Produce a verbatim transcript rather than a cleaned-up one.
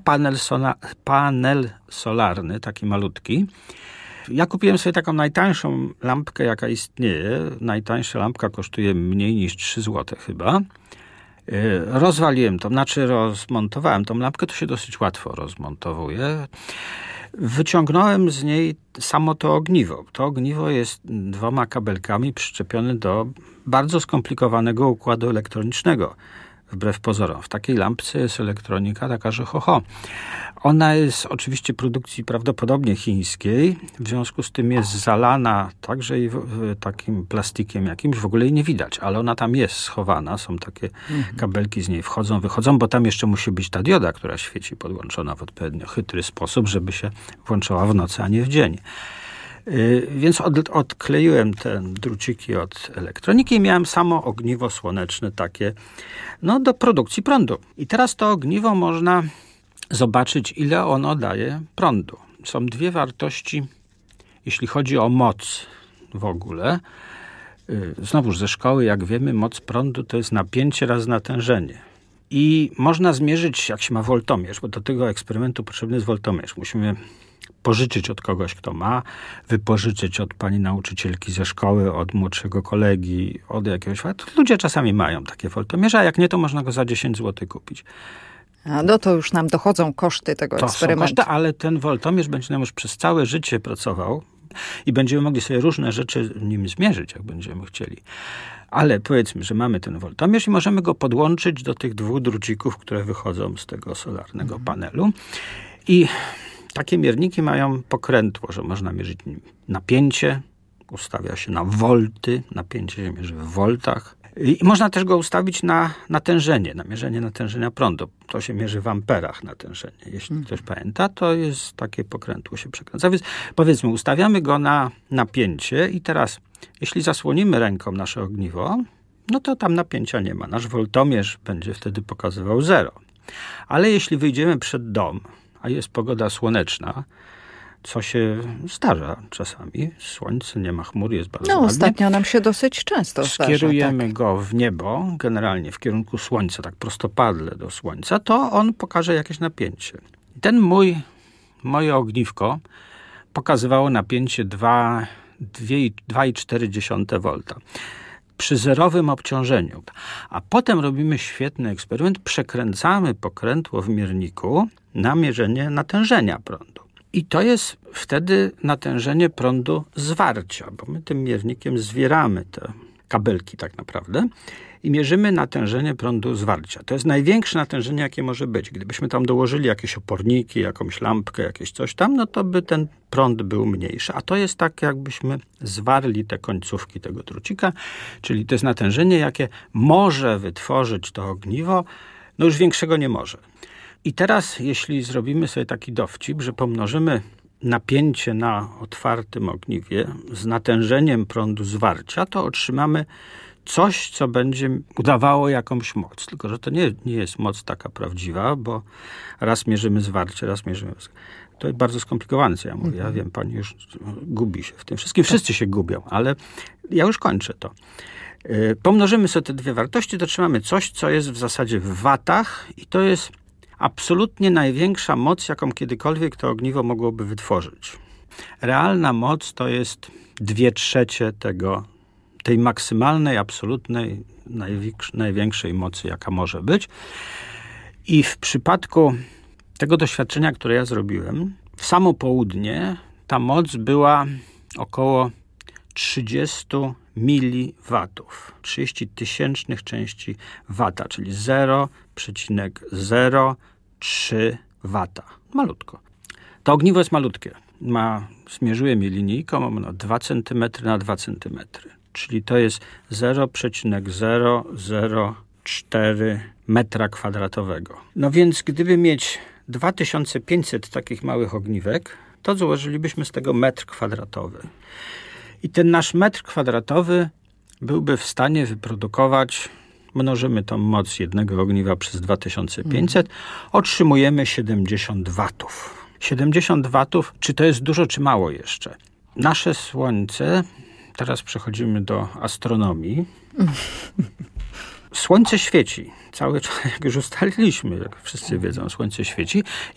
panel, sola, panel solarny, taki malutki. Ja kupiłem sobie taką najtańszą lampkę, jaka istnieje. Najtańsza lampka kosztuje mniej niż trzy złote chyba. Rozwaliłem to, znaczy rozmontowałem tą lampkę, to się dosyć łatwo rozmontowuje. Wyciągnąłem z niej samo to ogniwo. To ogniwo jest dwoma kabelkami przyczepione do bardzo skomplikowanego układu elektronicznego. Wbrew pozorom. W takiej lampce jest elektronika taka, że ho, ho. Ona jest oczywiście produkcji prawdopodobnie chińskiej, w związku z tym jest zalana także i w, w takim plastikiem jakimś, w ogóle jej nie widać, ale ona tam jest schowana, są takie mhm. kabelki z niej wchodzą, wychodzą, bo tam jeszcze musi być ta dioda, która świeci, podłączona w odpowiednio chytry sposób, żeby się włączała w nocy, a nie w dzień. Yy, więc od, odkleiłem te druciki od elektroniki i miałem samo ogniwo słoneczne takie, no do produkcji prądu. I teraz to ogniwo można zobaczyć, ile ono daje prądu. Są dwie wartości, jeśli chodzi o moc w ogóle. Yy, znowuż ze szkoły, jak wiemy, moc prądu to jest napięcie razy natężenie. I można zmierzyć, jak się ma woltomierz, bo do tego eksperymentu potrzebny jest woltomierz. Musimy pożyczyć od kogoś, kto ma, wypożyczyć od pani nauczycielki ze szkoły, od młodszego kolegi, od jakiegoś... Ludzie czasami mają takie woltomierze, a jak nie, to można go za dziesięć złotych kupić. A no to już nam dochodzą koszty tego to eksperymentu. Są koszty, ale ten woltomierz będzie nam już przez całe życie pracował i będziemy mogli sobie różne rzeczy nim zmierzyć, jak będziemy chcieli. Ale powiedzmy, że mamy ten woltomierz i możemy go podłączyć do tych dwóch drucików, które wychodzą z tego solarnego mhm. panelu. I takie mierniki mają pokrętło, że można mierzyć nim napięcie, ustawia się na wolty, napięcie się mierzy w woltach. I można też go ustawić na natężenie, na mierzenie natężenia prądu. To się mierzy w amperach natężenie. Jeśli hmm. ktoś pamięta, to jest takie pokrętło się przekręca. Więc powiedzmy, ustawiamy go na napięcie i teraz, jeśli zasłonimy ręką nasze ogniwo, no to tam napięcia nie ma. Nasz woltomierz będzie wtedy pokazywał zero. Ale jeśli wyjdziemy przed dom, a jest pogoda słoneczna, co się zdarza czasami. Słońce, nie ma chmur, jest bardzo No ładnie. Ostatnio nam się dosyć często zdarza. Skierujemy tak. go w niebo, generalnie w kierunku słońca, tak prostopadle do słońca, to on pokaże jakieś napięcie. Ten mój, moje ogniwko pokazywało napięcie dwa przecinek cztery wolta. Przy zerowym obciążeniu. A potem robimy świetny eksperyment, przekręcamy pokrętło w mierniku na mierzenie natężenia prądu. I to jest wtedy natężenie prądu zwarcia, bo my tym miernikiem zwieramy te kabelki tak naprawdę i mierzymy natężenie prądu zwarcia. To jest największe natężenie, jakie może być. Gdybyśmy tam dołożyli jakieś oporniki, jakąś lampkę, jakieś coś tam, no to by ten prąd był mniejszy. A to jest tak, jakbyśmy zwarli te końcówki tego drucika, czyli to jest natężenie, jakie może wytworzyć to ogniwo, no już większego nie może. I teraz, jeśli zrobimy sobie taki dowcip, że pomnożymy napięcie na otwartym ogniwie z natężeniem prądu zwarcia, to otrzymamy coś, co będzie udawało jakąś moc. Tylko że to nie, nie jest moc taka prawdziwa, bo raz mierzymy zwarcie, raz mierzymy... To jest bardzo skomplikowane, co ja mówię. Ja wiem, pani już gubi się w tym wszystkim. Wszyscy się gubią, ale ja już kończę to. Pomnożymy sobie te dwie wartości, to otrzymamy coś, co jest w zasadzie w watach i to jest absolutnie największa moc, jaką kiedykolwiek to ogniwo mogłoby wytworzyć. Realna moc to jest dwie trzecie tego, tej maksymalnej, absolutnej, największej mocy, jaka może być. I w przypadku tego doświadczenia, które ja zrobiłem, w samo południe ta moc była około trzydzieści miliwatów. trzydzieści tysięcznych części wata, czyli zero przecinek zero trzy wata. Malutko. To ogniwo jest malutkie. Ma, zmierzyłem je linijką, ma dwa centymetry na dwa centymetry. Czyli to jest zero przecinek zero zero cztery metra kwadratowego. No więc gdyby mieć dwa tysiące pięćset takich małych ogniwek, to założylibyśmy z tego metr kwadratowy. I ten nasz metr kwadratowy byłby w stanie wyprodukować, mnożymy tą moc jednego ogniwa przez dwa tysiące pięćset, mm. otrzymujemy siedemdziesiąt watów. siedemdziesiąt watów, czy to jest dużo, czy mało jeszcze? Nasze Słońce, teraz przechodzimy do astronomii. Słońce świeci. Cały czas, jak już ustaliliśmy, jak wszyscy wiedzą, Słońce świeci.